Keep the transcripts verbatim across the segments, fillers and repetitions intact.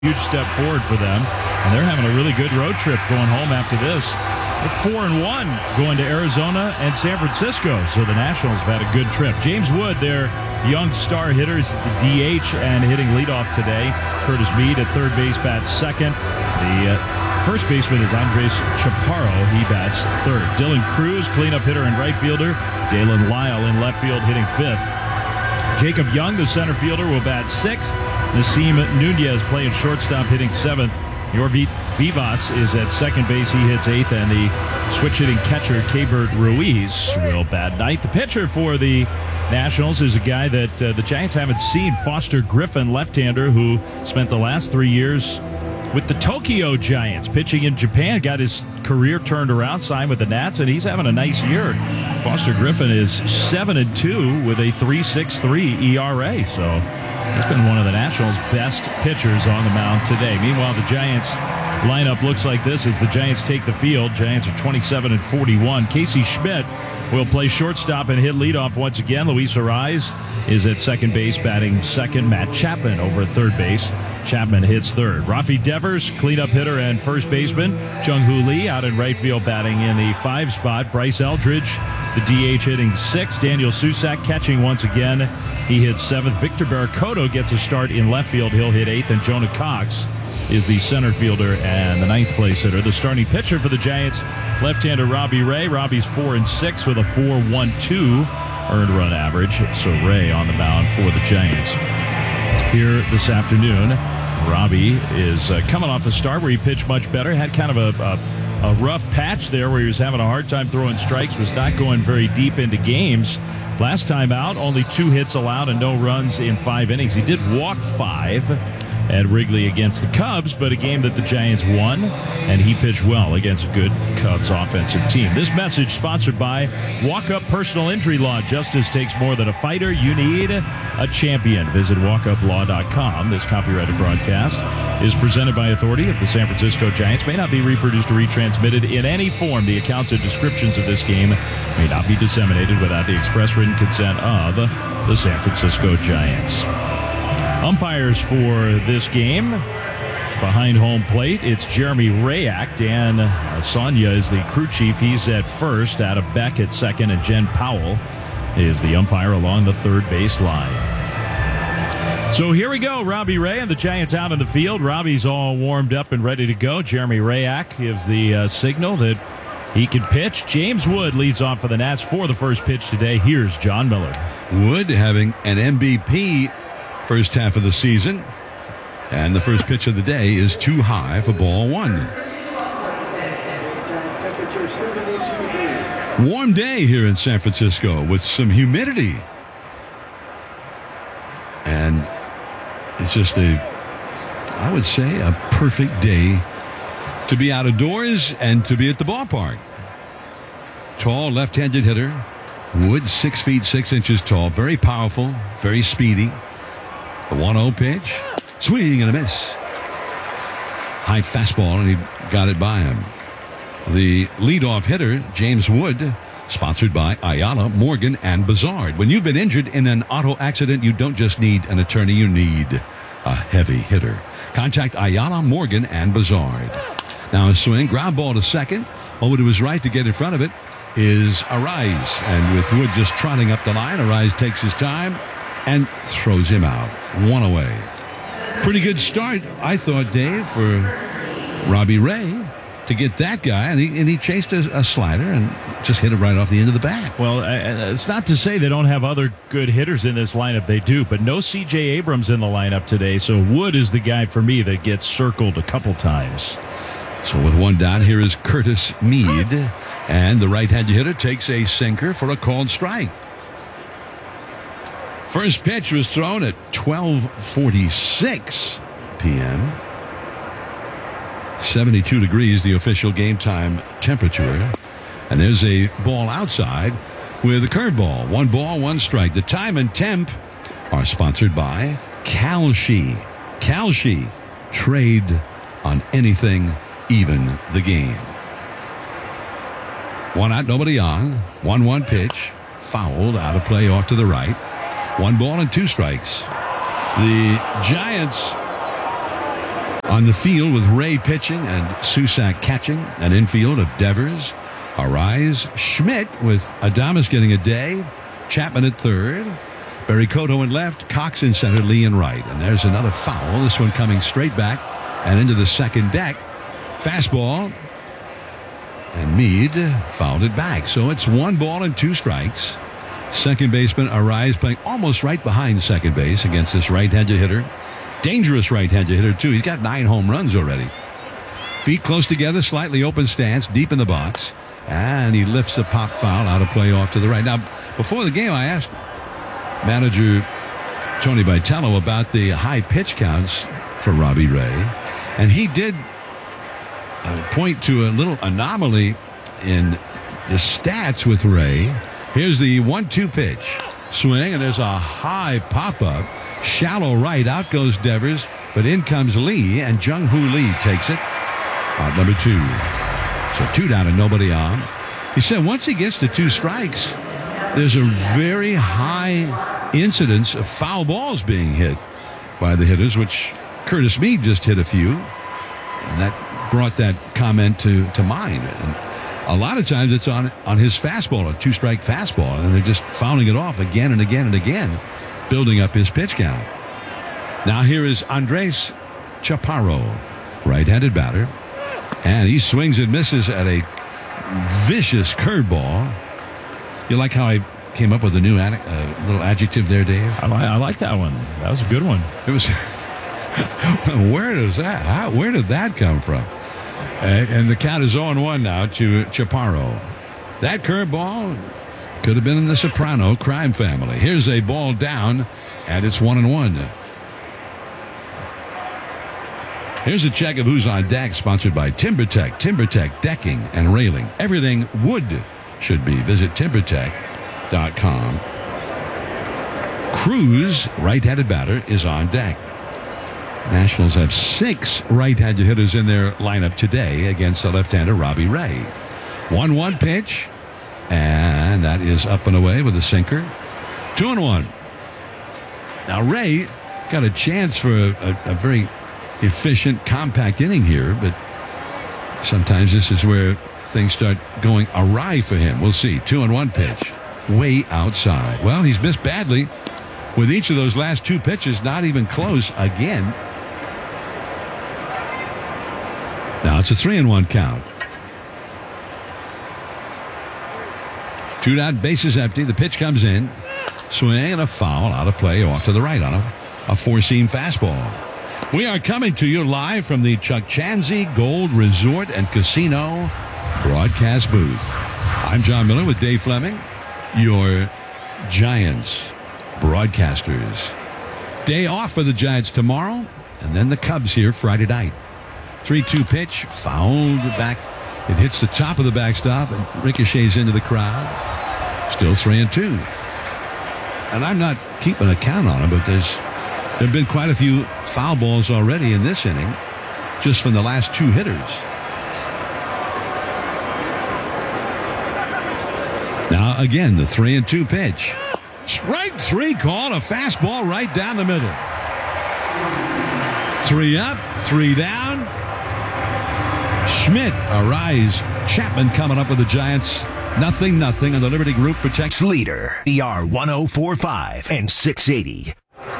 huge step forward for them, and they're having a really good road trip going home after this. They're four and one going to Arizona and San Francisco, so the Nationals have had a good trip. James Wood, their young star hitter, is the D H and hitting leadoff today. Curtis Mead at third base bats second. The uh, first baseman is Andres Chaparro. He bats third. Dylan Cruz, cleanup hitter and right fielder. Dalen Lyle in left field hitting fifth. Jacob Young, the center fielder, will bat sixth. Nasim Nunez playing shortstop, hitting seventh. Yorvit Vivas is at second base. He hits eighth. And the switch-hitting catcher, Keibert Ruiz, will bat ninth. The pitcher for the Nationals is a guy that uh, the Giants haven't seen, Foster Griffin, left-hander, who spent the last three years with the Tokyo Giants, pitching in Japan, got his career turned around, signed with the Nats, and he's having a nice year. Foster Griffin is seven and two with a three point six three E R A, so he's been one of the Nationals' best pitchers on the mound today. Meanwhile, the Giants lineup looks like this as the Giants take the field. Giants are twenty-seven and forty-one. Casey Schmidt will play shortstop and hit leadoff once again. Luis Arraez is at second base, batting second. Matt Chapman over at third base. Chapman hits third. Rafi Devers, cleanup hitter and first baseman. Jung-Hoo Lee out in right field batting in the five spot. Bryce Eldridge, the D H, hitting sixth. Daniel Susac catching once again. He hits seventh. Victor Barracoto gets a start in left field. He'll hit eighth. And Jonah Cox is the center fielder and the ninth place hitter. The starting pitcher for the Giants, left-hander Robbie Ray. Robbie's four and six with a four point one two earned run average. So Ray on the mound for the Giants here this afternoon. Robbie is uh, coming off a start where he pitched much better. Had kind of a, a, a rough patch there where he was having a hard time throwing strikes, was not going very deep into games. Last time out, only two hits allowed and no runs in five innings. He did walk five at Wrigley against the Cubs, but a game that the Giants won, and he pitched well against a good Cubs offensive team. This message sponsored by Walk-Up Personal Injury Law. Justice takes more than a fighter. You need a champion. Visit walk up law dot com. This copyrighted broadcast is presented by authority of the San Francisco Giants. May not be reproduced or retransmitted in any form. The accounts and descriptions of this game may not be disseminated without the express written consent of the San Francisco Giants. Umpires for this game, behind home plate, it's Jeremy Rayak. Dan Sonia is the crew chief. He's at first. Adam Beck at second. And Jen Powell is the umpire along the third base line. So here we go. Robbie Ray and the Giants out in the field. Robbie's all warmed up and ready to go. Jeremy Rayak gives the uh, signal that he can pitch. James Wood leads off for the Nats for the first pitch today. Here's John Miller. Wood having an M V P first half of the season, and the first pitch of the day is too high for ball one. Warm day here in San Francisco with some humidity, and it's just a, I would say, a perfect day to be out of doors and to be at the ballpark. Tall left-handed hitter, Wood, six feet six inches tall, very powerful, very speedy. The one oh pitch, swing and a miss. High fastball, and he got it by him. The leadoff hitter, James Wood, sponsored by Ayala, Morgan, and Bazard. When you've been injured in an auto accident, you don't just need an attorney, you need a heavy hitter. Contact Ayala, Morgan, and Bazard. Now a swing, ground ball to second. Over to his right to get in front of it is Arraez. And with Wood just trotting up the line, Arraez takes his time and throws him out. One away. Pretty good start, I thought, Dave, for Robbie Ray to get that guy, and he, and he chased a, a slider and just hit it right off the end of the bat. Well, it's not to say they don't have other good hitters in this lineup. They do, but no C J Abrams in the lineup today, so Wood is the guy for me that gets circled a couple times. So with one down, here is Curtis Mead, and the right-handed hitter takes a sinker for a called strike. First pitch was thrown at twelve forty-six p.m. seventy-two degrees, the official game time temperature. And there's a ball outside with a curveball. One ball, one strike. The time and temp are sponsored by Kalshi. Kalshi. Trade on anything, even the game. One out, nobody on. one one pitch. Fouled, out of play, off to the right. One ball and two strikes. The Giants On the field with Ray pitching and Susak catching. An infield of Devers, Arise, Schmidt with Adames getting a day. Chapman at third. Barry Cotto in left. Cox in center. Lee in right. And there's another foul. This one coming straight back and into the second deck. Fastball. And Meade fouled it back. So it's one ball and two strikes. Second baseman Arise playing almost right behind second base against this right-handed hitter. Dangerous right-handed hitter, too. He's got nine home runs already. Feet close together, slightly open stance, deep in the box. And he lifts a pop foul out of play off to the right. Now, before the game, I asked manager Tony Vitello about the high pitch counts for Robbie Ray. And he did uh, point to a little anomaly in the stats with Ray. Here's the one two pitch. Swing, and there's a high pop-up. Shallow right. Out goes Devers, but in comes Lee, and Jung-Hoo Lee takes it. Out number two. So two down and nobody on. He said once he gets to two strikes, there's a very high incidence of foul balls being hit by the hitters, which Curtis Meade just hit a few. And that brought that comment to, to mind. And a lot of times it's on, on his fastball, a two-strike fastball, and they're just fouling it off again and again and again, building up his pitch count. Now here is Andres Chaparro, right-handed batter. And he swings and misses at a vicious curveball. You like how I came up with a new ad- uh, little adjective there, Dave? I, li- I like that one. That was a good one. It was. Where does that? How, where did that come from? Uh, and the count is oh one now to Chaparro. That curveball could have been in the Soprano crime family. Here's a ball down, and it's one and one. Here's a check of who's on deck, sponsored by TimberTech. TimberTech decking and railing. Everything wood should be. Visit timber tech dot com. Cruz, right-handed batter, is on deck. Nationals have six right-handed hitters in their lineup today against the left-hander Robbie Ray. one one pitch, and that is up and away with a sinker. two and one. Now Ray got a chance for a, a, a very efficient, compact inning here, but sometimes this is where things start going awry for him. We'll see. Two and one pitch, way outside. Well, he's missed badly with each of those last two pitches, not even close again. Now it's a three and one count. Two down, bases empty. The pitch comes in. Swing and a foul out of play off to the right on a, a four-seam fastball. We are coming to you live from the Chuck Chanzy Gold Resort and Casino broadcast booth. I'm John Miller with Dave Fleming, your Giants broadcasters. Day off for the Giants tomorrow, and then the Cubs here Friday night. three two pitch, fouled back. It hits the top of the backstop and ricochets into the crowd. Still three and two. And I'm not keeping a count on it, but there's there have been quite a few foul balls already in this inning, just from the last two hitters. Now again, the three and two pitch. Strike three call, a fastball right down the middle. Three up, three down. Schmidt, Arise, Chapman coming up with the Giants. Nothing, nothing, and the Liberty Group protects leader. E R one oh four point five and six eighty.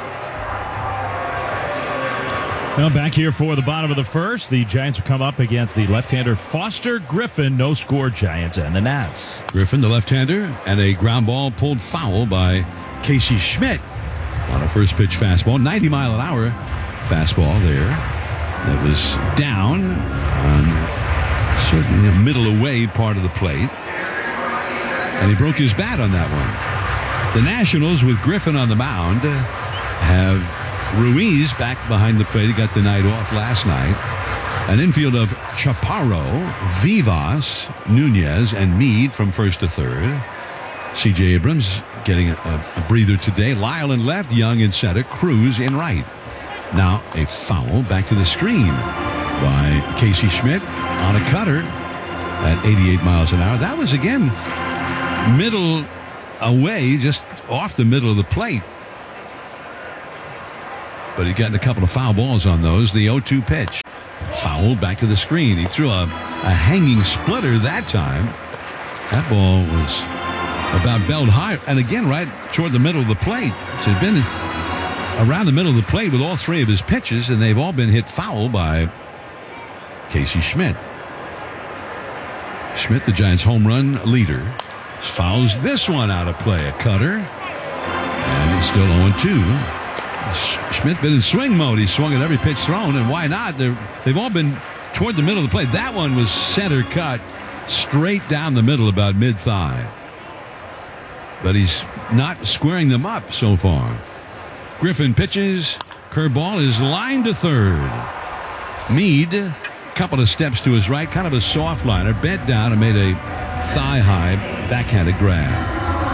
Well, back here for the bottom of the first, the Giants will come up against the left-hander Foster Griffin. No score, Giants and the Nats. Griffin, the left-hander, and a ground ball pulled foul by Casey Schmidt on a first pitch fastball. ninety mile an hour fastball there. That was down on certainly a middle away part of the plate. And he broke his bat on that one. The Nationals, with Griffin on the mound, have Ruiz back behind the plate. He got the night off last night. An infield of Chaparro, Vivas, Nunez, and Meade from first to third. C J Abrams getting a, a breather today. Lyle in left, Young in center, Cruz in right. Now a foul back to the screen by Casey Schmidt on a cutter at eighty-eight miles an hour. That was, again, middle away, just off the middle of the plate. But he got a couple of foul balls on those. The oh two pitch. fouled back to the screen. He threw a, a hanging splitter that time. That ball was about belled high. And again, right toward the middle of the plate. So he'd been around the middle of the plate with all three of his pitches, and they've all been hit foul by Casey Schmidt. Schmidt, the Giants' home run leader, fouls this one out of play. A cutter. And he's still oh two. Schmidt been in swing mode. He swung at every pitch thrown, and why not? They're, they've all been toward the middle of the plate. That one was center cut, straight down the middle, about mid-thigh. But he's not squaring them up so far. Griffin pitches. Curveball is lined to third. Meade, a couple of steps to his right, kind of a soft liner, bent down and made a thigh-high backhanded grab.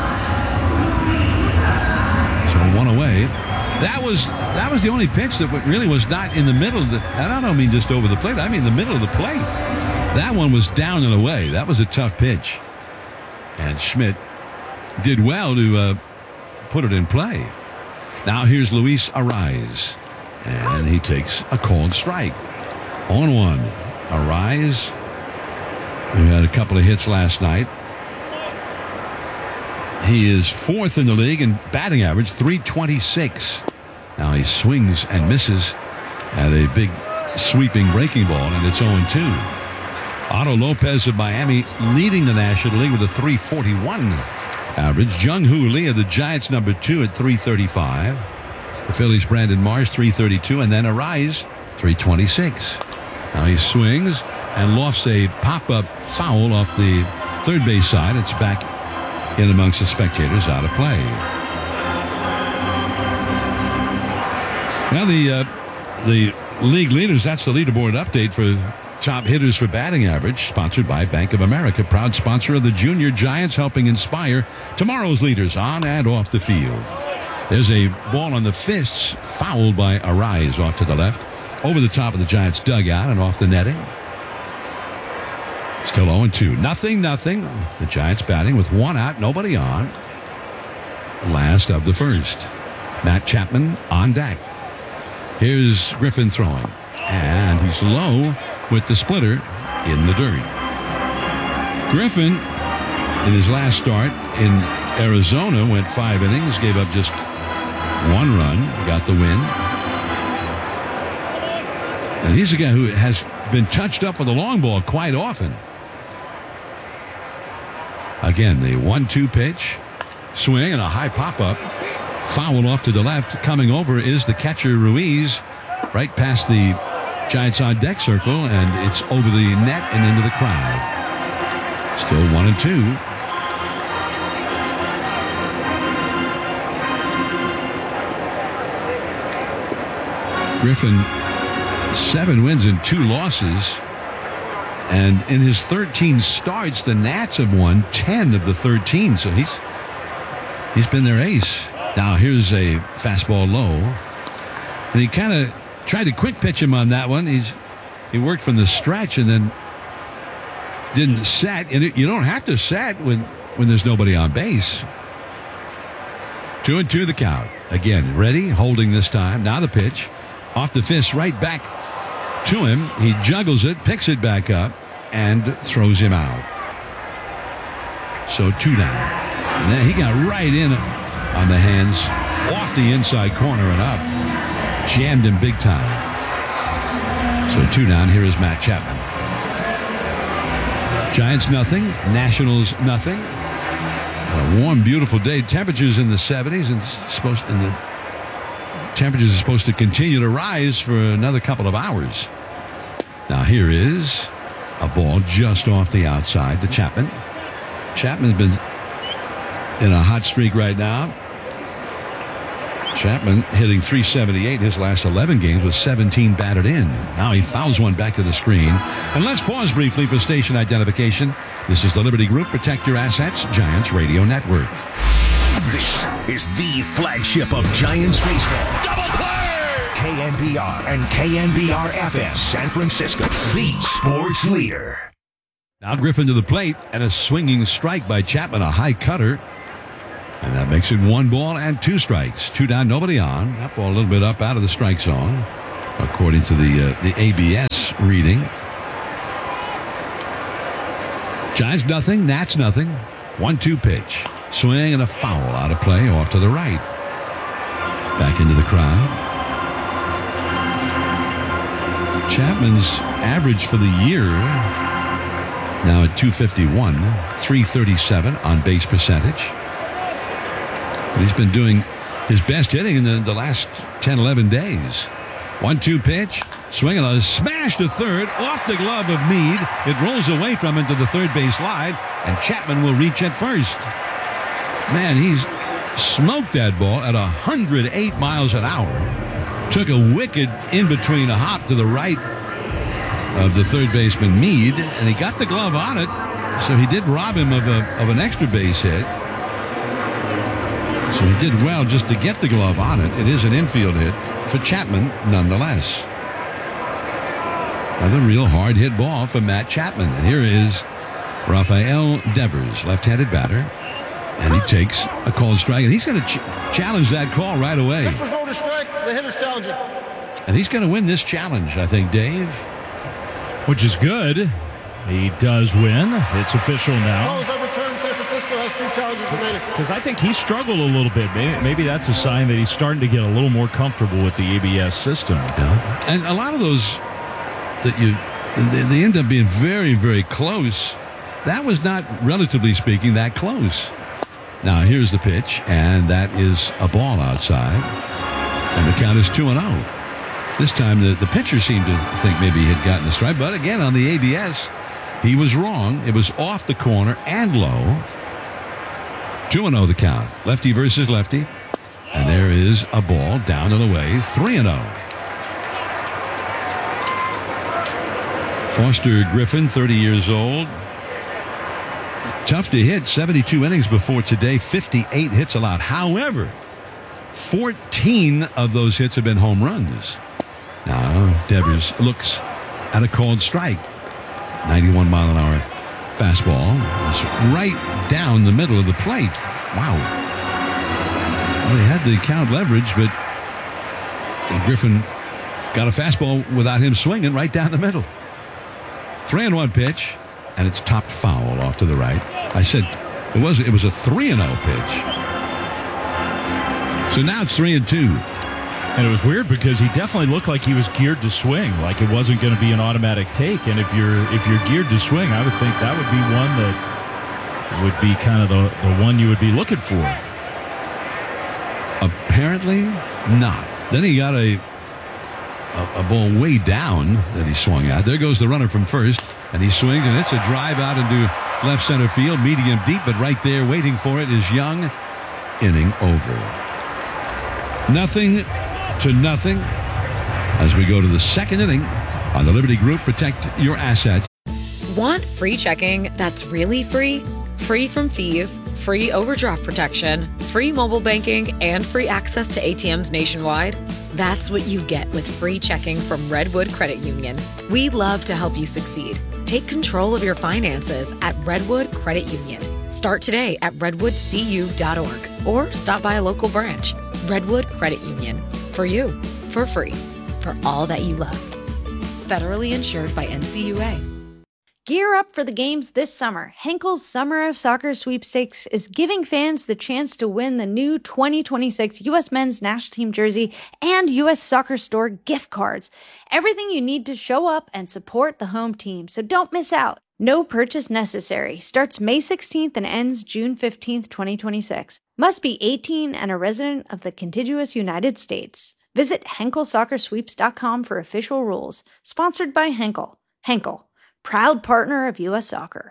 So one away. That was that was the only pitch that really was not in the middle of the, and I don't mean just over the plate, I mean the middle of the plate. That one was down and away. That was a tough pitch. And Schmidt did well to uh, put it in play. Now here's Luis Arraez. And he takes a called strike. On one. Arraez, who had a couple of hits last night. He is fourth in the league in batting average, three twenty-six. Now he swings and misses at a big sweeping breaking ball, and it's oh two. Otto Lopez of Miami leading the National League with a three forty-one average. Jung-Hoo Lee of the Giants, number two at three thirty-five. The Phillies' Brandon Marsh, three thirty-two, and then Arraez, three twenty-six. Now he swings and lofts a pop-up foul off the third base side. It's back in amongst the spectators, out of play. Now the uh, the league leaders, that's the leaderboard update for top hitters for batting average, sponsored by Bank of America, proud sponsor of the Junior Giants, helping inspire tomorrow's leaders on and off the field. There's a ball on the fists, fouled by Arraez off to the left, over the top of the Giants' dugout and off the netting. Still oh two. Nothing, nothing. The Giants batting with one out, nobody on. Last of the first. Matt Chapman on deck. Here's Griffin throwing. And he's low with the splitter in the dirt. Griffin, in his last start in Arizona, went five innings, gave up just one run, got the win. And he's a guy who has been touched up for the long ball quite often. Again, the one two pitch, swing and a high pop-up, foul off to the left. Coming over is the catcher Ruiz, right past the Giants on deck circle, and it's over the net and into the crowd. Still one and two. Griffin, seven wins and two losses. And in his thirteen starts, the Nats have won ten of the thirteen. So he's he's been their ace. Now here's a fastball low. And he kind of tried to quick pitch him on that one. He's he worked from the stretch and then didn't set. And it, you don't have to set when, when there's nobody on base. Two and two the count. Again, ready, holding this time. Now the pitch. Off the fist, right back to him. He juggles it, picks it back up, and throws him out. So two down. And then he got right in on the hands, off the inside corner and up. Jammed him big time. So two down. Here is Matt Chapman. Giants nothing. Nationals nothing. A warm, beautiful day. Temperatures in the seventies, and supposed in the temperatures are supposed to continue to rise for another couple of hours. Now here is a ball just off the outside to Chapman. Chapman's been in a hot streak right now. Chapman hitting three seventy-eight his last eleven games with seventeen batted in. Now he fouls one back to the screen. And let's pause briefly for station identification. This is the Liberty Group Protect Your Assets Giants Radio Network. This is the flagship of Giants baseball. Double play! K N B R and K N B R F M San Francisco, the sports leader. Now Griffin to the plate and a swinging strike by Chapman, a high cutter. And that makes it one ball and two strikes. Two down, nobody on. That ball a little bit up out of the strike zone. according to the uh, the A B S reading. Giants nothing, Nats nothing. one two pitch. Swing and a foul out of play off to the right. Back into the crowd. Chapman's average for the year now at two fifty-one, three thirty-seven on base percentage. But he's been doing his best hitting in the, the last ten, eleven days. one two pitch. Swinging a smash to third off the glove of Meade. It rolls away from him to the third base line, and Chapman will reach at first. Man, he's smoked that ball at one hundred eight miles an hour. Took a wicked in-between, a hop to the right of the third baseman Meade, and he got the glove on it, so he did rob him of a of an extra base hit. So he did well just to get the glove on it. It is an infield hit for Chapman nonetheless. Another real hard hit ball for Matt Chapman. And here is Rafael Devers, left-handed batter. And he takes a called strike. And he's going to ch- challenge that call right away. The hitter's challenging. And he's going to win this challenge, I think, Dave. Which is good. He does win. It's official now. Because I think he struggled a little bit. Maybe, maybe that's a sign that he's starting to get a little more comfortable with the A B S system. Yeah. And a lot of those that you, they, they end up being very, very close. That was not, relatively speaking, that close. Now, here's the pitch, and that is a ball outside. And the count is two and oh. This time, the, the pitcher seemed to think maybe he had gotten the strike. But again, on the A B S, he was wrong. It was off the corner and low. two and oh the count. Lefty versus lefty. And there is a ball down and away. three and oh. Foster Griffin, thirty years old. Tough to hit. seventy-two innings before today. fifty-eight hits allowed. However, fourteen of those hits have been home runs. Now, Devers looks at a called strike. ninety-one mile an hour fastball. It's right down the middle of the plate. Wow. Well, they had the count leverage, but Griffin got a fastball without him swinging right down the middle. Three and one pitch, and it's topped foul off to the right. I said it was it was a three and oh pitch. So now it's three and two. And it was weird because he definitely looked like he was geared to swing, like it wasn't going to be an automatic take. And if you're if you're geared to swing, I would think that would be one that would be kind of the, the one you would be looking for. Apparently not. Then he got a, a a ball way down that he swung at. There goes the runner from first, and he swings, and it's a drive out into left center field, medium deep, but right there waiting for it is Young. Inning over. Nothing to nothing as we go to the second inning on the Liberty Group Protect Your Assets. Want free checking that's really free? Free from fees, free overdraft protection, free mobile banking, and free access to A T Ms nationwide? That's what you get with free checking from Redwood Credit Union. We love to help you succeed. Take control of your finances at Redwood Credit Union. Start today at redwood c u dot org or stop by a local branch. Redwood Credit Union. For you, for free, for all that you love. Federally insured by N C U A. Gear up for the games this summer. Henkel's Summer of Soccer Sweepstakes is giving fans the chance to win the new twenty twenty-six U S Men's National Team jersey and U S Soccer Store gift cards. Everything you need to show up and support the home team, so don't miss out. No purchase necessary. Starts May sixteenth and ends June fifteenth, twenty twenty-six. Must be eighteen and a resident of the contiguous United States. Visit henkel soccer sweeps dot com for official rules. Sponsored by Henkel. Henkel, proud partner of U S Soccer.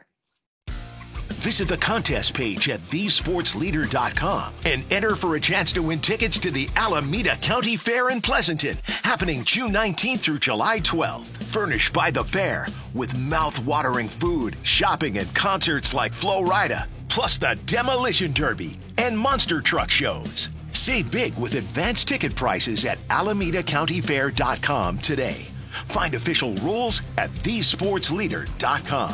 Visit the contest page at the sports leader dot com and enter for a chance to win tickets to the Alameda County Fair in Pleasanton, happening June nineteenth through July twelfth. Furnished by the fair with mouth-watering food, shopping, and concerts like Flo Rida, plus the Demolition Derby and monster truck shows. Save big with advanced ticket prices at alameda county fair dot com today. Find official rules at the sports leader dot com.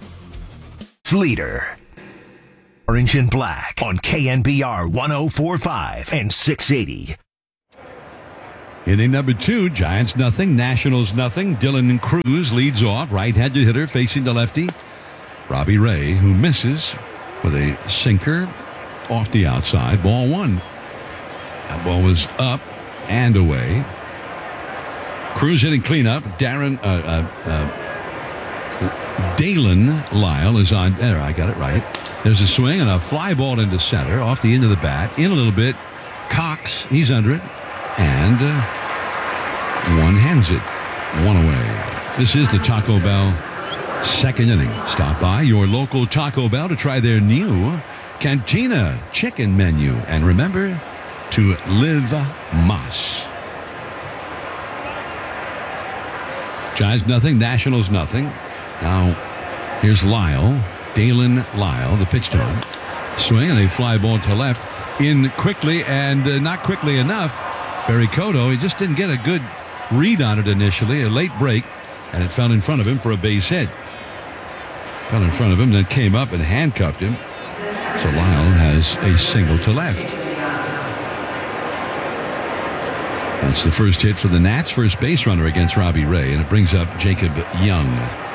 Leader. Orange and Black on K N B R one oh four point five and six eighty. Inning number two, Giants nothing, Nationals nothing. Dylan Cruz leads off, right-handed hitter facing the lefty, Robbie Ray, who misses with a sinker off the outside. Ball one. That ball was up and away. Cruz hitting cleanup. Darren, uh, uh, uh, Dalen Lyle is on. There, I got it right. There's a swing and a fly ball into center off the end of the bat. In a little bit. Cox, he's under it. And uh, one hands it. One away. This is the Taco Bell second inning. Stop by your local Taco Bell to try their new Cantina chicken menu. And remember to live Mas. Giants nothing, Nationals nothing. Now here's Lyle, Dalen Lyle, the pitch to him. Swing and a fly ball to left. In quickly and uh, not quickly enough. Barry Cotto, he just didn't get a good read on it initially. A late break, and it fell in front of him for a base hit. Fell in front of him, then came up and handcuffed him. So Lyle has a single to left. That's the first hit for the Nats, first base runner against Robbie Ray, and it brings up Jacob Young.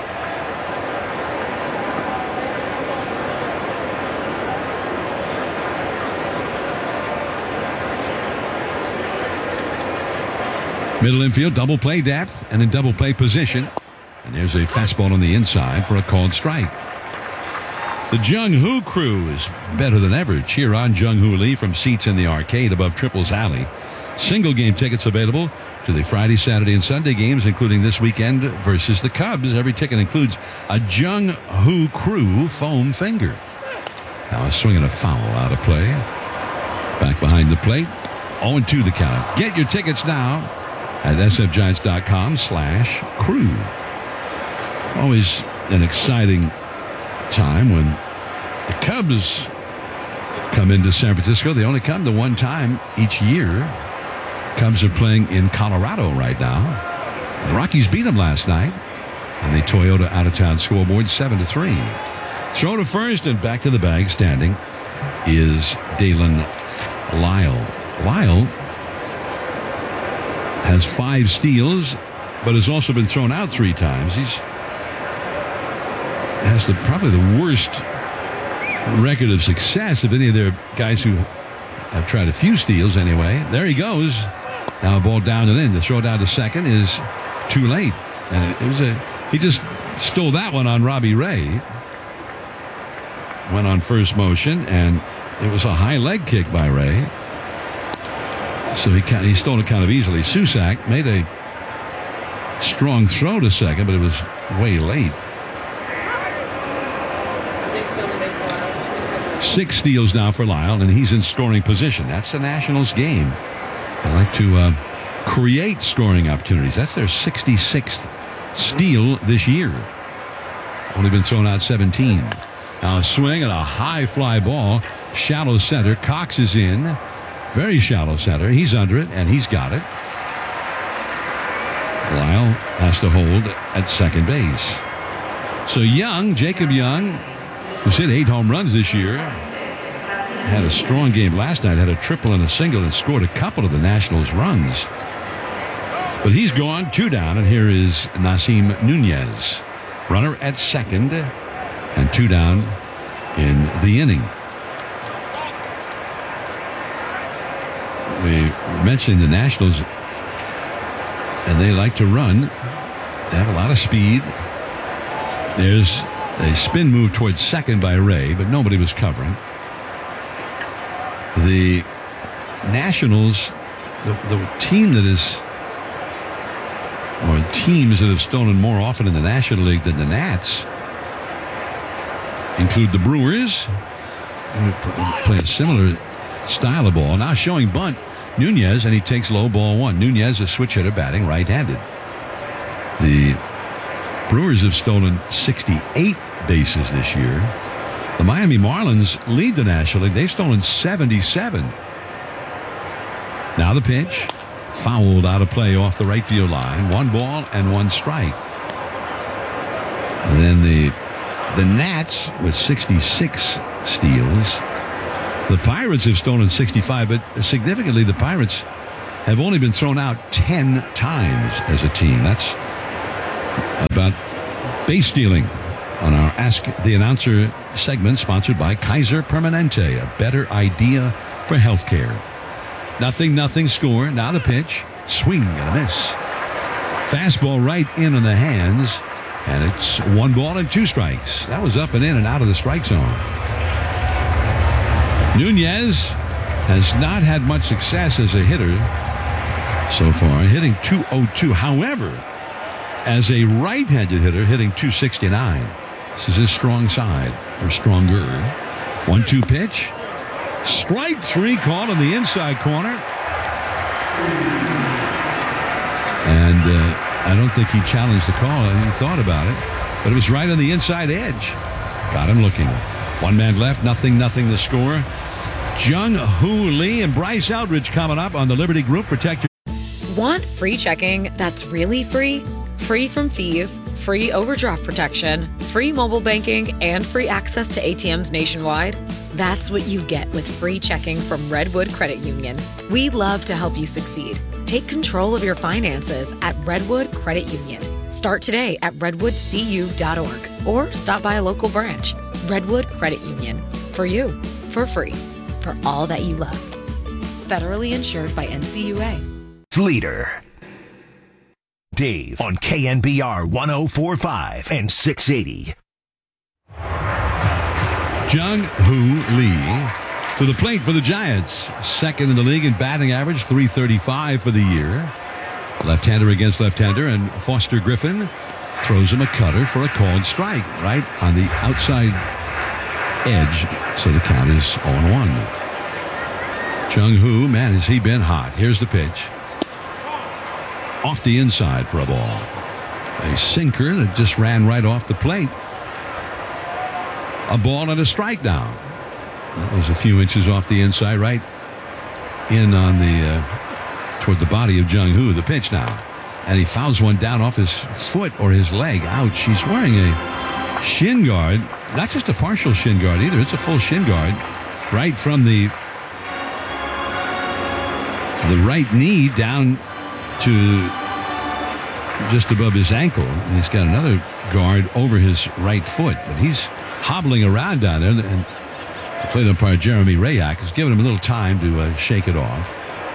Middle infield, double play depth, and in double play position. And there's a fastball on the inside for a called strike. The Jung Hoo crew is better than ever. Cheer on Jung Hoo Lee from seats in the arcade above Triples Alley. Single game tickets available to the Friday, Saturday, and Sunday games, including this weekend versus the Cubs. Every ticket includes a Jung Hoo crew foam finger. Now a swing and a foul out of play. Back behind the plate. oh and two the count. Get your tickets now at S F Giants dot com slash crew. Always an exciting time when the Cubs come into San Francisco. They only come the one time each year. Cubs are playing in Colorado right now. The Rockies beat them last night on the Toyota out-of-town scoreboard seven to three. Throw to first and back to the bag standing is Dalen Lyle. Lyle has five steals, but has also been thrown out three times. He's has the probably the worst record of success of any of their guys who have tried a few steals anyway. There he goes. Now a ball down and in. The throw down to second is too late. And it, it was a he just stole that one on Robbie Ray. Went on first motion, and it was a high leg kick by Ray. So he he stole it kind of easily. Susac made a strong throw to second, but it was way late. Six steals now for Lyle, and he's in scoring position. That's the Nationals game. They like to uh, create scoring opportunities. That's their sixty-sixth steal this year. Only been thrown out seventeen. Now a swing and a high fly ball. Shallow center. Cox is in. Very shallow center. He's under it, and he's got it. Lyle has to hold at second base. So Young, Jacob Young, who's hit eight home runs this year, had a strong game last night, had a triple and a single, and scored a couple of the Nationals' runs. But he's gone, two down, and here is Nasim Nunez. Runner at second, and two down in the inning. We mentioned the Nationals, and they like to run. They have a lot of speed. There's a spin move towards second by Ray, but nobody was covering. The Nationals, the, the team that is, or teams that have stolen more often in the National League than the Nats, include the Brewers, who play a similar style of ball. Now showing bunt, Nunez, and he takes low, ball one. Nunez, a switch hitter, batting right-handed. The Brewers have stolen sixty-eight bases this year. The Miami Marlins lead the National League. They've stolen seventy-seven. Now the pitch. Fouled out of play off the right field line. One ball and one strike. And then the, the Nats with sixty-six steals. The Pirates have stolen sixty-five, but significantly the Pirates have only been thrown out ten times as a team. That's about base stealing on our Ask the Announcer segment, sponsored by Kaiser Permanente, a better idea for healthcare. Nothing, nothing score. Now the pitch. Swing and a miss. Fastball right in on the hands, and it's one ball and two strikes. That was up and in and out of the strike zone. Nunez has not had much success as a hitter so far, hitting two oh two. However, as a right-handed hitter, hitting two sixty-nine. This is his strong side, or stronger. one two pitch. Strike three called in the inside corner. And uh, I don't think he challenged the call. He thought about it. But it was right on the inside edge. Got him looking. One man left. Nothing, nothing the score. Jung-Hoo Lee and Bryce Eldridge coming up on the Liberty Group. Protect your... Want free checking that's really free? Free from fees, free overdraft protection, free mobile banking, and free access to A T Ms nationwide? That's what you get with free checking from Redwood Credit Union. We love to help you succeed. Take control of your finances at Redwood Credit Union. Start today at redwood c u dot org or stop by a local branch. Redwood Credit Union. For you, for free, for all that you love. Federally insured by N C U A. Leader. Dave on K N B R one oh four point five and six eighty. Jung-Hoo Lee to the plate for the Giants. Second in the league in batting average, three thirty-five for the year. Left-hander against left-hander, and Foster Griffin throws him a cutter for a called strike right on the outside edge. So the count is oh one. Jung-Hoo, man, has he been hot. Here's the pitch. Off the inside for a ball. A sinker that just ran right off the plate. A ball and a strike down. That was a few inches off the inside, right in on the uh, toward the body of Jung-Hoo. The pitch now, and he fouls one down off his foot or his leg. Ouch! He's wearing a shin guard, not just a partial shin guard either. It's a full shin guard, right from the the right knee down to just above his ankle. And he's got another guard over his right foot, but he's hobbling around down there, and the plate umpire Jeremy Rayak has given him a little time to uh, shake it off.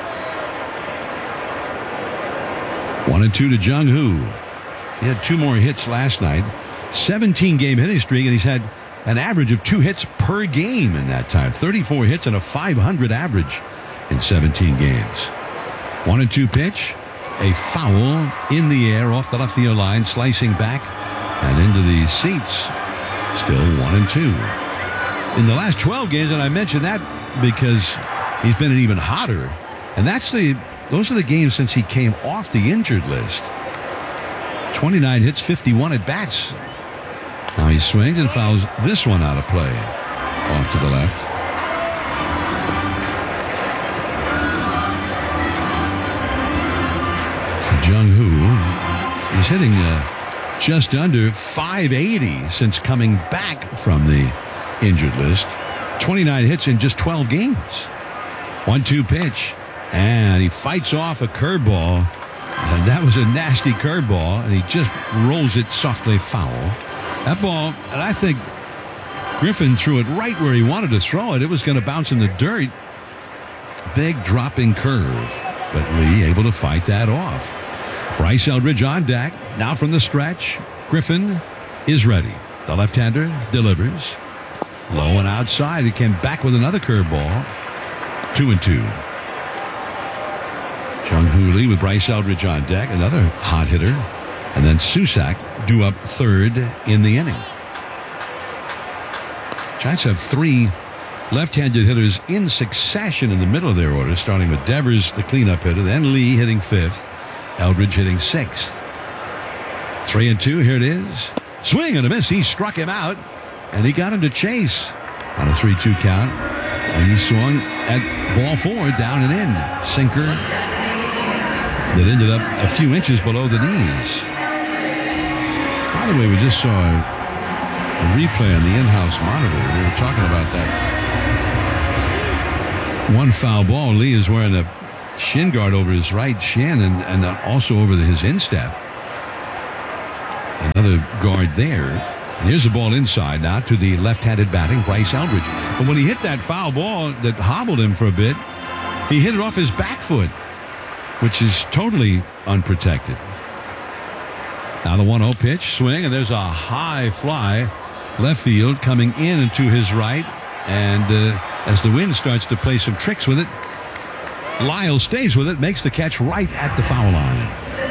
One and two to Jung-Hoo. He had two more hits last night. seventeen game hitting streak, and he's had an average of two hits per game in that time. thirty-four hits and a five hundred average in seventeen games. One and two pitch. A foul in the air off the left field line, slicing back and into the seats. Still one and two. In the last twelve games, and I mentioned that because he's been even hotter. And that's the those are the games since he came off the injured list. twenty-nine hits, fifty-one at bats. Now he swings and fouls this one out of play. Off to the left. Jung-Hoo is hitting uh, just under five eighty since coming back from the injured list. twenty-nine hits in just twelve games. one two pitch, and he fights off a curveball, and that was a nasty curveball, and he just rolls it softly foul. That ball, and I think Griffin threw it right where he wanted to throw it. It was going to bounce in the dirt. Big dropping curve, but Lee able to fight that off. Bryce Eldridge on deck. Now from the stretch, Griffin is ready. The left-hander delivers. Low and outside. He came back with another curveball. Two and two. Jung-Hoo Lee with Bryce Eldridge on deck. Another hot hitter. And then Susak due up third in the inning. Giants have three left-handed hitters in succession in the middle of their order, starting with Devers, the cleanup hitter, then Lee hitting fifth. Eldridge hitting sixth. Three and two. Here it is. Swing and a miss. He struck him out, and he got him to chase on a three two count. And he swung at ball four, down and in. Sinker that ended up a few inches below the knees. By the way, we just saw a, a replay on the in-house monitor. We were talking about that one foul ball. Lee is wearing a shin guard over his right shin and, and also over the, his instep. Another guard there. And here's the ball inside now to the left-handed batting Bryce Eldridge. But when he hit that foul ball that hobbled him for a bit, he hit it off his back foot, which is totally unprotected. Now the one oh pitch, swing, and there's a high fly left field coming in and to his right. And uh, as the wind starts to play some tricks with it, Lyle stays with it, makes the catch right at the foul line.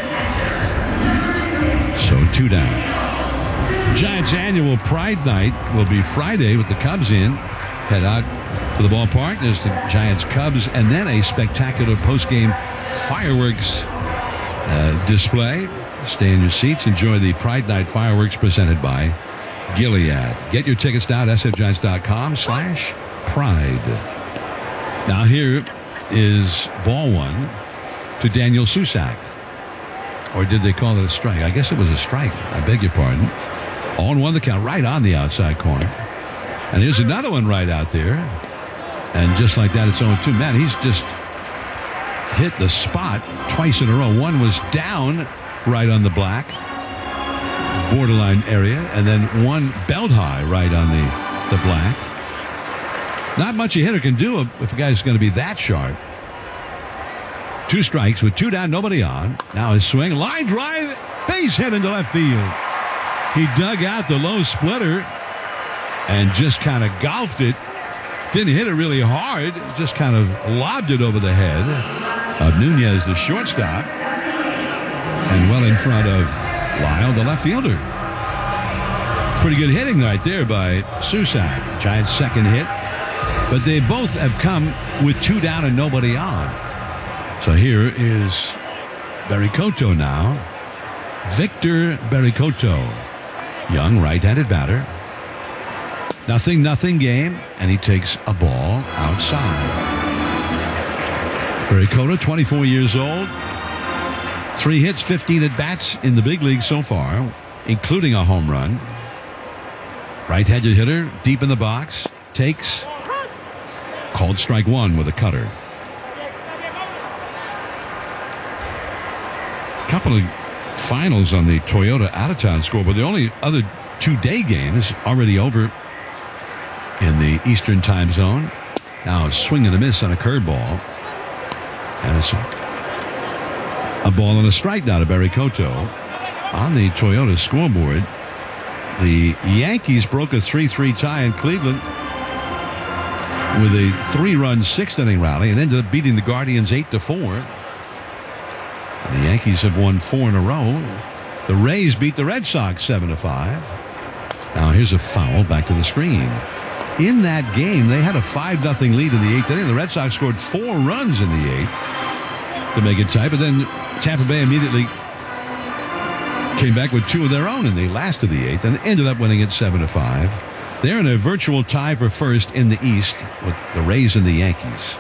So two down. Giants' annual Pride Night will be Friday with the Cubs in. Head out to the ballpark. There's the Giants Cubs and then a spectacular postgame fireworks uh, display. Stay in your seats. Enjoy the Pride Night fireworks presented by Gilead. Get your tickets now at s f giants dot com slash pride. Now here is ball one to Daniel Susac. Or did they call it a strike? I guess it was a strike. I beg your pardon. oh and one the count, right on the outside corner. And here's another one right out there. And just like that, it's oh and two. Man, he's just hit the spot twice in a row. One was down right on the black borderline area, and then one belt high right on the, the black. Not much a hitter can do if a guy's going to be that sharp. Two strikes with two down, nobody on. Now his swing, line drive, base hit into left field. He dug out the low splitter and just kind of golfed it. Didn't hit it really hard, just kind of lobbed it over the head of Nunez, the shortstop, and well in front of Lyle, the left fielder. Pretty good hitting right there by Susac. Giants' second hit. But they both have come with two down and nobody on. So here is Baricotto now. Victor Baricotto. Young right-handed batter. Nothing, nothing game. And he takes a ball outside. Baricotto, twenty-four years old. Three hits, fifteen at-bats in the big league so far, including a home run. Right-handed hitter, deep in the box. Takes. Called strike one with a cutter. A couple of finals on the Toyota out-of-town score, but the only other two-day game is already over in the Eastern time zone. Now a swing and a miss on a curveball. And it's a ball and a strike now to Baricotto. On the Toyota scoreboard, the Yankees broke a three three tie in Cleveland with a three-run sixth-inning rally and ended up beating the Guardians eight to four. And the Yankees have won four in a row. The Rays beat the Red Sox seven to five. Now here's a foul back to the screen. In that game, they had a five nothing lead in the eighth inning. The Red Sox scored four runs in the eighth to make it tight, but then Tampa Bay immediately came back with two of their own in the last of the eighth and ended up winning it seven to five. They're in a virtual tie for first in the East with the Rays and the Yankees.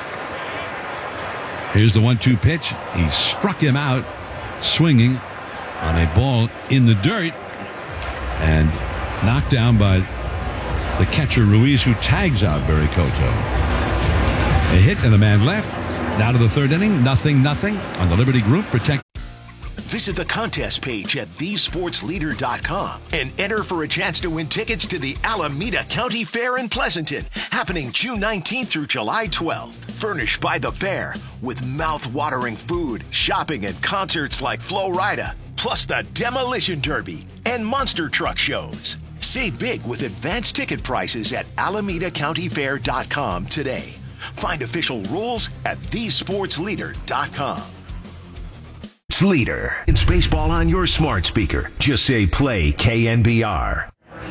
Here's the one two pitch. He struck him out swinging on a ball in the dirt and knocked down by the catcher Ruiz, who tags out Baricotto. A hit and a man left. Now to the third inning. Nothing, nothing on the Liberty Group. Protect. Visit the contest page at the sports leader dot com and enter for a chance to win tickets to the Alameda County Fair in Pleasanton, happening June nineteenth through July twelfth. Furnished by the fair with mouth-watering food, shopping, and concerts like Flo Rida, plus the Demolition Derby and monster truck shows. Save big with advanced ticket prices at alameda county fair dot com today. Find official rules at the sports leader dot com. Leader. It's baseball on your smart speaker. Just say play K N B R.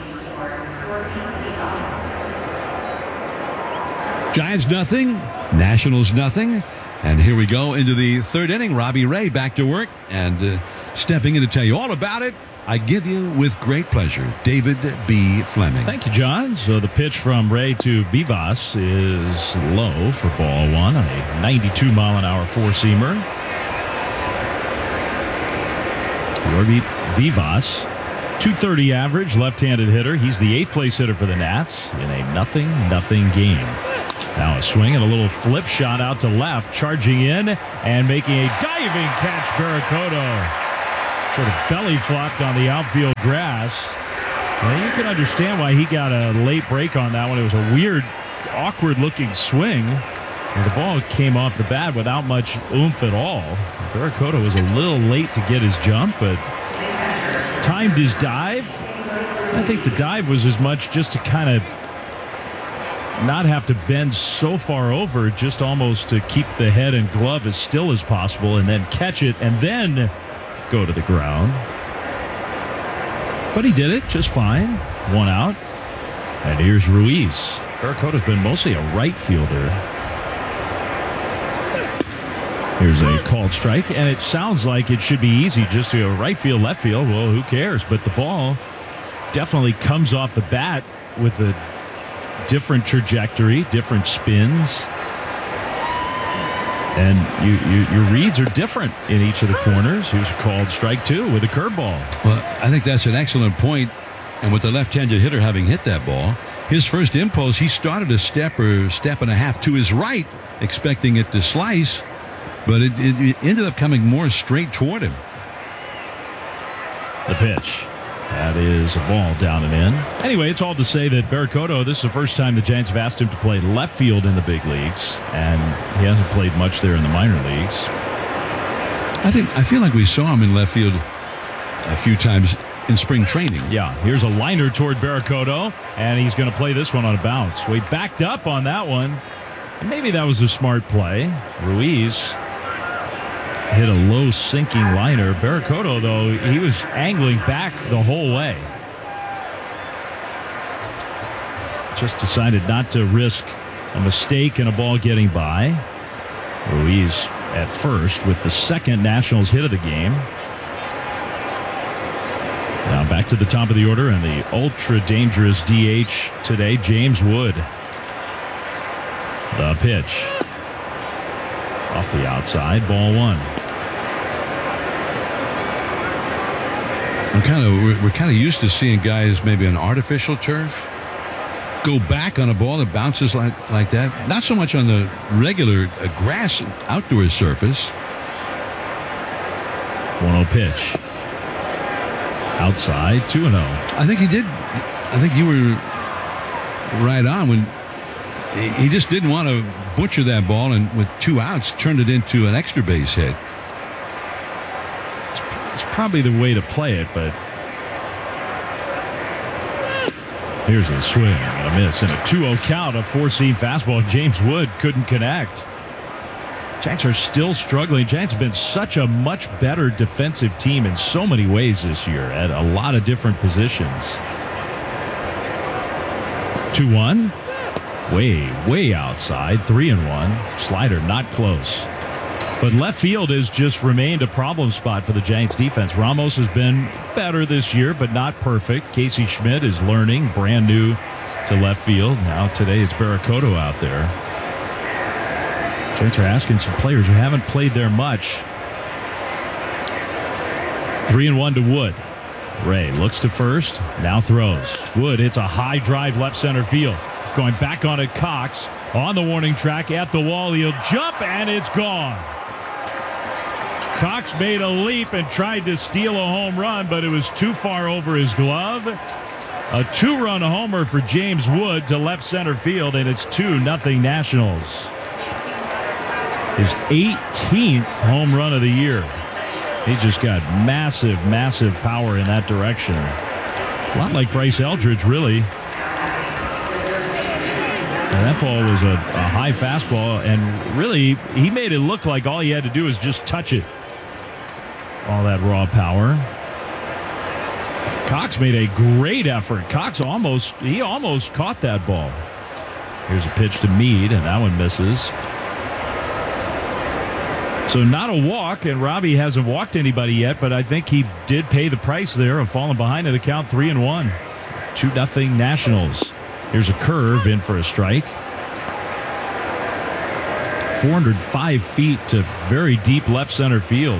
Giants nothing, Nationals nothing. And here we go into the third inning. Robbie Ray back to work and uh, stepping in to tell you all about it. I give you with great pleasure, David B. Fleming. Thank you, John. So the pitch from Ray to Vivas is low for ball one on a ninety-two mile an hour four-seamer. Yorby Vivas, two thirty average, left-handed hitter. He's the eighth place hitter for the Nats in a nothing nothing game. Now a swing and a little flip shot out to left, charging in and making a diving catch. Barracoto sort of belly flopped on the outfield grass. Well, you can understand why he got a late break on that one. It was a weird, awkward-looking swing. And the ball came off the bat without much oomph at all. Barracoto was a little late to get his jump, but timed his dive. I think the dive was as much just to kind of not have to bend so far over, just almost to keep the head and glove as still as possible and then catch it and then go to the ground. But he did it just fine. One out. And here's Ruiz. Barracoto's been mostly a right fielder. Here's a called strike, and it sounds like it should be easy just to go right field, left field. Well, who cares? But the ball definitely comes off the bat with a different trajectory, different spins. And you, you, your reads are different in each of the corners. Here's a called strike, too, with a curveball. Well, I think that's an excellent point. And with the left-handed hitter having hit that ball, his first impulse, he started a step or step and a half to his right, expecting it to slice. But it, it ended up coming more straight toward him. The pitch. That is a ball down and in. Anyway, it's all to say that Barracoto, this is the first time the Giants have asked him to play left field in the big leagues, and he hasn't played much there in the minor leagues. I think I feel like we saw him in left field a few times in spring training. Yeah, here's a liner toward Barracoto, and he's going to play this one on a bounce. We backed up on that one, and maybe that was a smart play. Ruiz hit a low sinking liner. Barracoto, though, he was angling back the whole way. Just decided not to risk a mistake and a ball getting by. Ruiz at first with the second Nationals hit of the game. Now back to the top of the order and the ultra dangerous D H today, James Wood. The pitch. Off the outside, ball one. We're kind of we're, we're kind of used to seeing guys maybe on artificial turf go back on a ball that bounces like like that. Not so much on the regular uh, grass outdoor surface. one oh pitch. Outside, two and oh. I think he did. I think you were right on when he, he just didn't want to butcher that ball, and with two outs, turned it into an extra base hit. It's probably the way to play it, but here's a swing and a miss and a two oh count. A four-seam fastball. James Wood couldn't connect. Giants are still struggling. Giants have been such a much better defensive team in so many ways this year at a lot of different positions. two one. Way, way outside. three and one. Slider not close. But left field has just remained a problem spot for the Giants defense. Ramos has been better this year, but not perfect. Casey Schmidt is learning, brand new to left field. Now today it's Barracoto out there. Giants are asking some players who haven't played there much. Three and one to Wood. Ray looks to first, now throws. Wood hits a high drive left center field. Going back on it, Cox on the warning track at the wall. He'll jump, and it's gone. Cox made a leap and tried to steal a home run, but it was too far over his glove. A two-run homer for James Wood to left center field, and it's two nothing Nationals. His eighteenth home run of the year. He just got massive, massive power in that direction. A lot like Bryce Eldridge, really. And that ball was a, a high fastball, and really, he made it look like all he had to do was just touch it. All that raw power. Cox made a great effort. Cox almost, he almost caught that ball. Here's a pitch to Meade, and that one misses. So not a walk, and Robbie hasn't walked anybody yet, but I think he did pay the price there of falling behind in the count, three and one. two nothing Nationals. Here's a curve in for a strike. four hundred five feet to very deep left center field.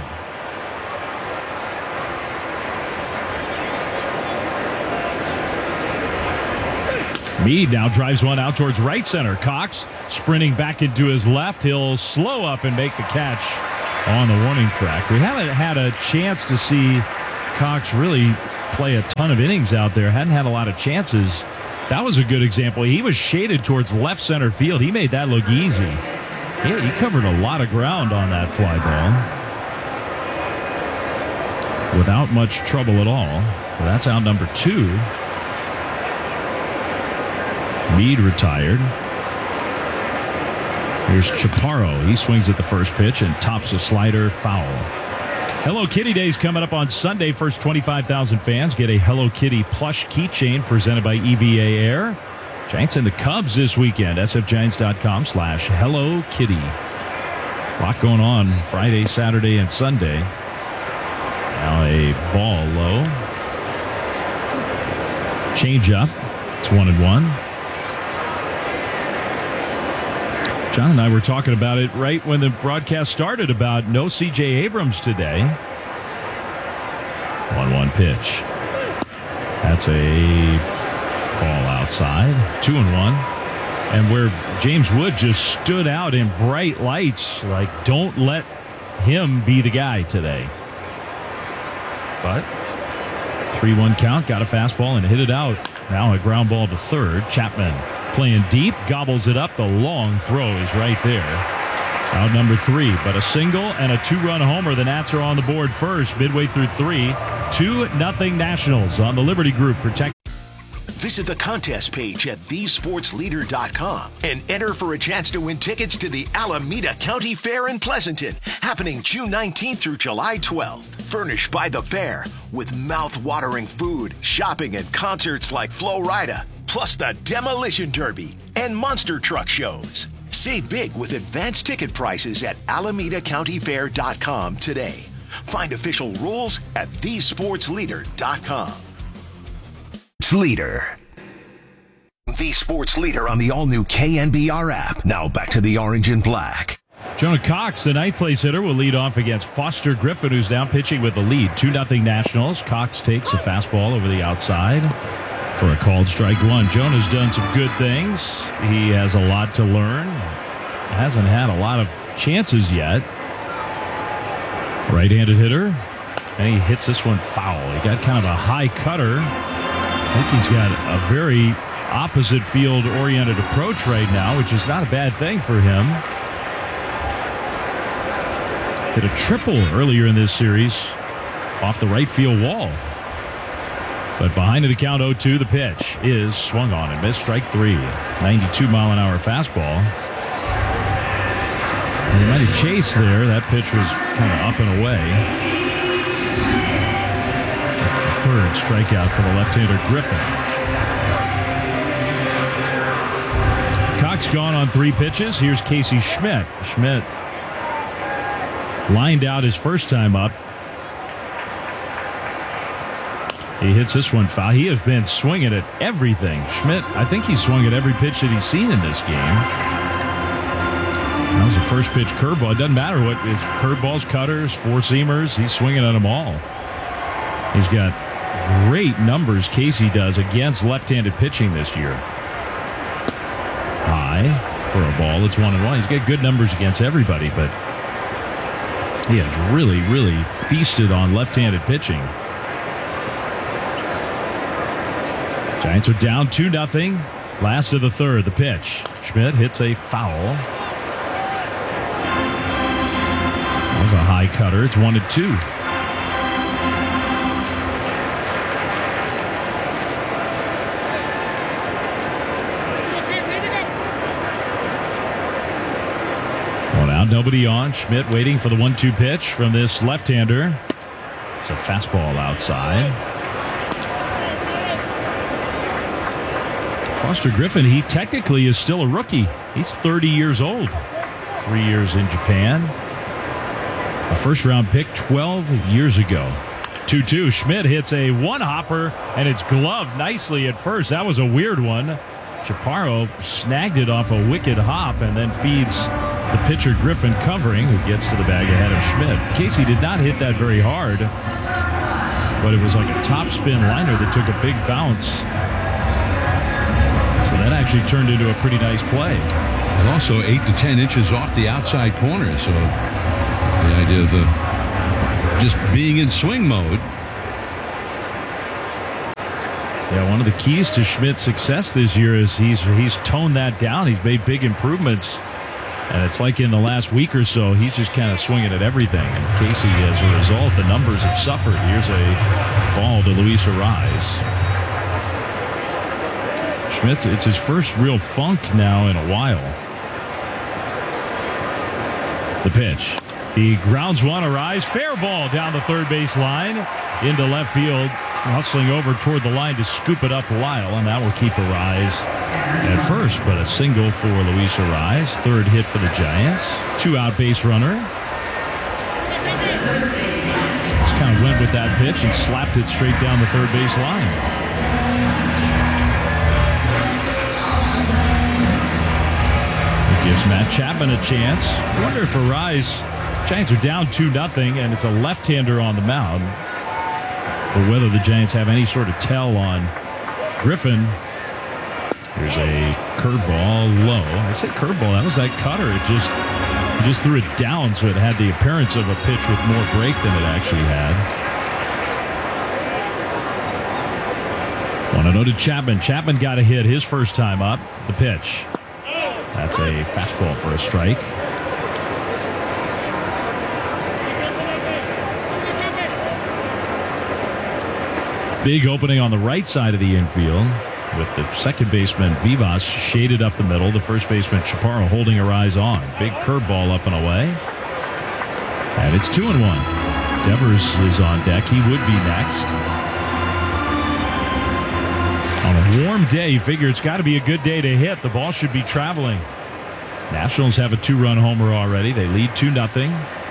Meade now drives one out towards right center. Cox sprinting back into his left. He'll slow up and make the catch on the warning track. We haven't had a chance to see Cox really play a ton of innings out there. Hadn't had a lot of chances. That was a good example. He was shaded towards left center field. He made that look easy. He, he covered a lot of ground on that fly ball without much trouble at all. Well, that's out number two. Meade retired. Here's Chaparro. He swings at the first pitch and tops a slider foul. Hello Kitty Days coming up on Sunday. First twenty-five thousand fans get a Hello Kitty plush keychain presented by E V A Air. Giants and the Cubs this weekend. S F Giants dot com slash Hello Kitty. A lot going on Friday, Saturday, and Sunday. Now a ball low. Change up. It's one and one. John and I were talking about it right when the broadcast started about no C J Abrams today. one one pitch. That's a ball outside. two and one. And where James Wood just stood out in bright lights, like don't let him be the guy today. But three one count, got a fastball and hit it out. Now a ground ball to third. Chapman playing deep, gobbles it up. The long throw is right there. Out number three, but a single and a two-run homer. The Nats are on the board first, midway through three. two nothing Nationals on the Liberty Group. Protect. Visit the contest page at the sports leader dot com and enter for a chance to win tickets to the Alameda County Fair in Pleasanton, happening June nineteenth through July twelfth. Furnished by the fair with mouth-watering food, shopping, and concerts like Flo Rida, plus the Demolition Derby and monster truck shows. Save big with advanced ticket prices at alameda county fair dot com today. Find official rules at the sports leader dot com. Leader. The Sports Leader on the all-new K N B R app. Now back to the orange and black. Jonah Cox, the ninth place hitter, will lead off against Foster Griffin, who's now pitching with the lead. two nothing Nationals. Cox takes a fastball over the outside for a called strike one. Jonah's done some good things. He has a lot to learn. Hasn't had a lot of chances yet. Right-handed hitter. And he hits this one foul. He got kind of a high cutter. I think he's got a very opposite field oriented approach right now, which is not a bad thing for him. Hit a triple earlier in this series off the right field wall. But behind the count oh two, the pitch is swung on and missed. Strike three. ninety-two mile an hour fastball. And he might have chased there. That pitch was kind of up and away. That's the third strikeout for the left-hander Griffin. Cox gone on three pitches. Here's Casey Schmidt. Schmidt lined out his first time up. He hits this one foul. He has been swinging at everything. Schmidt, I think he swung at every pitch that he's seen in this game. That was a first pitch curveball. It doesn't matter what it's curveballs, cutters, four-seamers. He's swinging at them all. He's got great numbers, Casey does, against left-handed pitching this year. High for a ball. It's one and one. He's got good numbers against everybody, but he has really, really feasted on left-handed pitching. Giants are down two nothing. Last of the third, the pitch. Schmidt hits a foul. That was a high cutter. It's one and two. One out, nobody on. Schmidt waiting for the one two pitch from this left-hander. It's a fastball outside. Foster Griffin, he technically is still a rookie. He's thirty years old. Three years in Japan. A first-round pick twelve years ago. two two. Schmidt hits a one-hopper, and it's gloved nicely at first. That was a weird one. Chaparro snagged it off a wicked hop and then feeds the pitcher Griffin covering, who gets to the bag ahead of Schmidt. Casey did not hit that very hard, but it was like a top-spin liner that took a big bounce. So That actually turned into a pretty nice play. And also eight to ten inches off the outside corner. So the idea of the just being in swing mode. Yeah, one of the keys to Schmidt's success this year is he's he's toned that down. He's made big improvements. And it's like in the last week or so, he's just kind of swinging at everything. And Casey, as a result, the numbers have suffered. Here's a ball to Luis Arraez. Schmidt, it's his first real funk now in a while. The pitch. He grounds one. Arraez, fair ball down the third base line into left field. Hustling over toward the line to scoop it up Lyle, and that will keep Arraez at first, but a single for Luis Arraez. Third hit for the Giants. Two out base runner. Just kind of went with that pitch and slapped it straight down the third base line. It gives Matt Chapman a chance. I wonder if Arraez, Giants are down two nothing, and it's a left-hander on the mound. Or whether the Giants have any sort of tell on Griffin. Here's a curveball low. I say curveball. That was that cutter. It just he just threw it down, so it had the appearance of a pitch with more break than it actually had. one oh to Chapman. Chapman got a hit his first time up. The pitch. That's a fastball for a strike. Big opening on the right side of the infield with the second baseman Vivas shaded up the middle. The first baseman Chaparro holding Arraez on. Big curveball up and away. And it's two and one. Devers is on deck. He would be next. On a warm day, you figure it's got to be a good day to hit. The ball should be traveling. Nationals have a two-run homer already. They lead two nothing.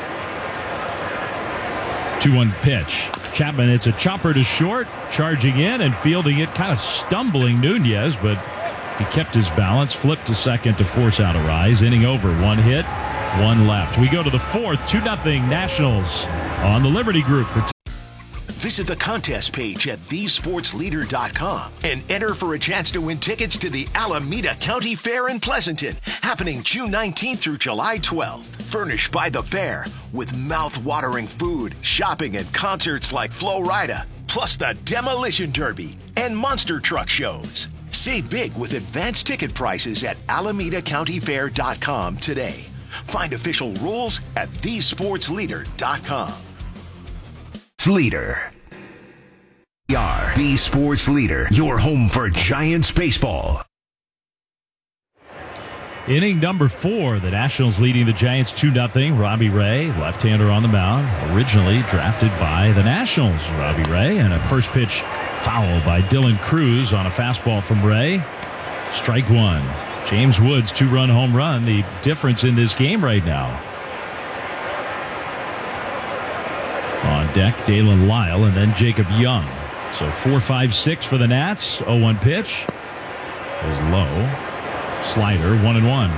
two one pitch. Chapman, it's a chopper to short, charging in and fielding it, kind of stumbling Nunez, but he kept his balance, flipped to second to force out Arraez. Inning over, one hit, one left. We go to the fourth, two nothing Nationals on the Liberty Group. Visit the contest page at the sports leader dot com and enter for a chance to win tickets to the Alameda County Fair in Pleasanton, happening June nineteenth through July twelfth. Furnished by the fair with mouth-watering food, shopping, and concerts like Flo Rida, plus the Demolition Derby and monster truck shows. Save big with advanced ticket prices at alameda county fair dot com today. Find official rules at the sports leader dot com. Leader. We are the Sports Leader, your home for Giants baseball. Inning number four, the Nationals leading the Giants two nothing. Robbie Ray, left-hander on the mound, originally drafted by the Nationals. Robbie Ray, and a first pitch foul by Dylan Cruz on a fastball from Ray. Strike one. James Wood's two-run home run, the difference in this game right now. On deck, Dalen Lyle, and then Jacob Young. So four five six for the Nats. oh one pitch is low. Slider, one and one.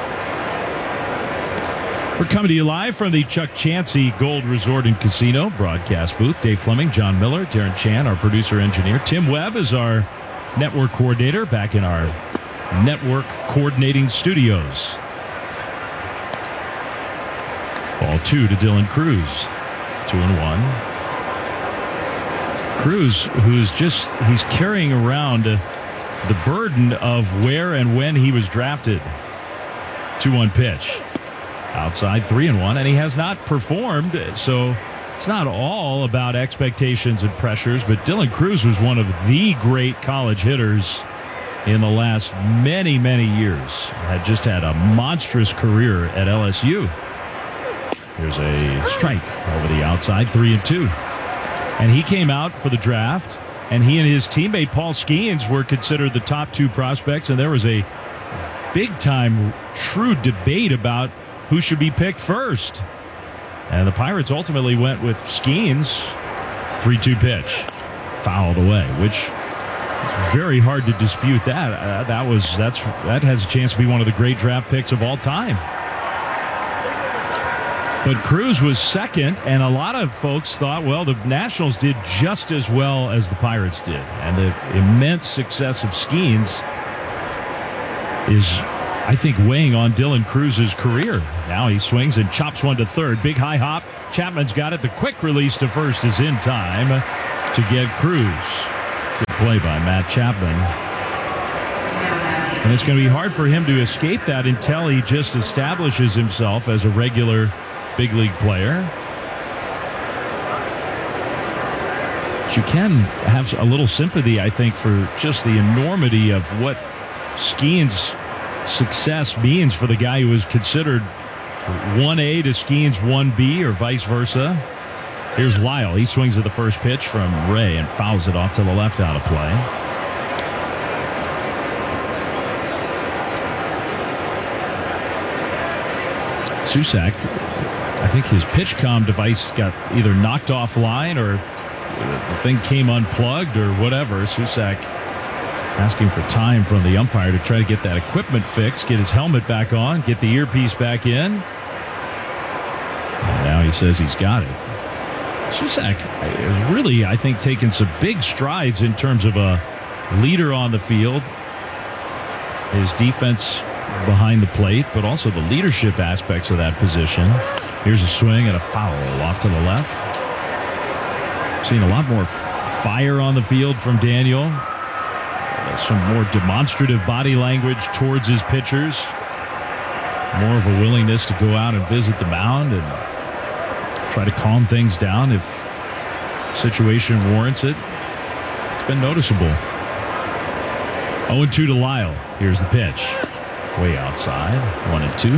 We're coming to you live from the Chuck Chansey Gold Resort and Casino broadcast booth. Dave Fleming, John Miller, Darren Chan, our producer engineer. Tim Webb is our network coordinator back in our network coordinating studios. Ball two to Dylan Cruz. Two and one. Cruz, who's just, he's carrying around uh, the burden of where and when he was drafted. two one pitch. Outside, three and one, and he has not performed, so it's not all about expectations and pressures, but Dylan Cruz was one of the great college hitters in the last many, many years. Had just had a monstrous career at L S U. Here's a strike over the outside, three and two. And he came out for the draft, and he and his teammate Paul Skeens were considered the top two prospects, and there was a big-time true debate about who should be picked first. And the Pirates ultimately went with Skeens. three two pitch. Fouled away, which is very hard to dispute that. Uh, that was that's that has a chance to be one of the great draft picks of all time. But Cruz was second, and a lot of folks thought, well, the Nationals did just as well as the Pirates did. And the immense success of Skeens is, I think, weighing on Dylan Cruz's career. Now he swings and chops one to third. Big high hop. Chapman's got it. The quick release to first is in time to get Cruz. Good play by Matt Chapman. And it's going to be hard for him to escape that until he just establishes himself as a regular big league player. But you can have a little sympathy, I think, for just the enormity of what Skeens' success means for the guy who was considered one A to Skeens one B or vice versa. Here's Lyle. He swings at the first pitch from Ray and fouls it off to the left out of play. Susac, I think his PitchCom device got either knocked offline or the thing came unplugged or whatever. Susac asking for time from the umpire to try to get that equipment fixed, get his helmet back on, get the earpiece back in. And now he says he's got it. Susac has really, I think, taken some big strides in terms of a leader on the field. His defense behind the plate, but also the leadership aspects of that position. Here's a swing and a foul off to the left. Seen a lot more fire on the field from Daniel. Uh, some more demonstrative body language towards his pitchers. More of a willingness to go out and visit the mound and try to calm things down if situation warrants it. It's been noticeable. oh and two to Lyle. Here's the pitch. Way outside. One and two.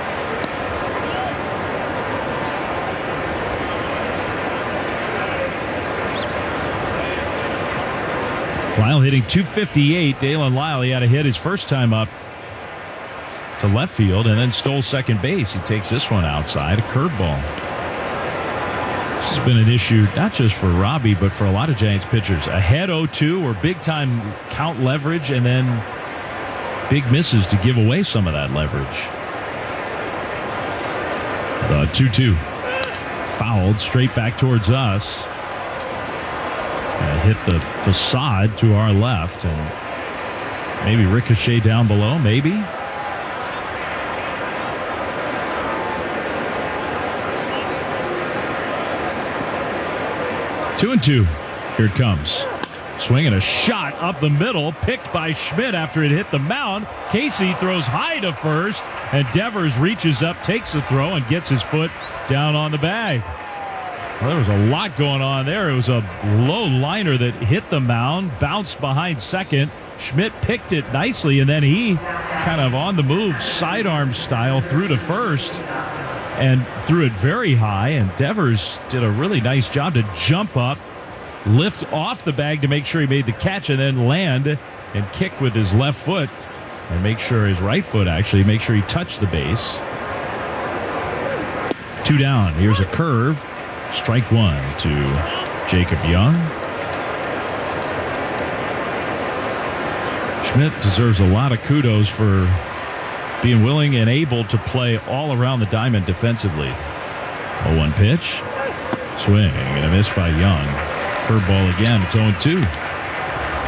Lyle hitting two fifty-eight. Dalen Lyle, he had a hit his first time up to left field and then stole second base. He takes this one outside. A curveball. This has been an issue not just for Robbie, but for a lot of Giants pitchers. Ahead oh two or big time count leverage and then big misses to give away some of that leverage. The two two. Fouled straight back towards us. And hit the facade to our left and maybe ricochet down below, maybe. Two and two. Here it comes. Swinging a shot up the middle, picked by Schmidt after it hit the mound. Casey throws high to first, and Devers reaches up, takes the throw, and gets his foot down on the bag. Well, there was a lot going on there. It was a low liner that hit the mound, bounced behind second. Schmidt picked it nicely, and then he kind of on the move, sidearm style, threw to first and threw it very high. And Devers did a really nice job to jump up, lift off the bag to make sure he made the catch, and then land and kick with his left foot and make sure his right foot actually make sure he touched the base. Two down. Here's a curve. Strike one to Jacob Young. Schmidt deserves a lot of kudos for being willing and able to play all around the diamond defensively. oh one pitch. Swing and a miss by Young. Curveball again. It's oh and two.